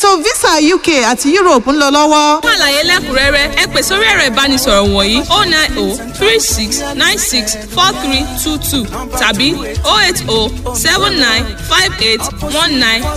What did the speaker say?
ètò visa UK àti Europe ń lọ lọ́wọ́. fún àlàyé lẹ́kùnrẹ́rẹ́ ẹ pè sórí ẹ̀rọ ìbánisọ̀rọ̀ wọ̀nyí 09036964322 tàbí 080795819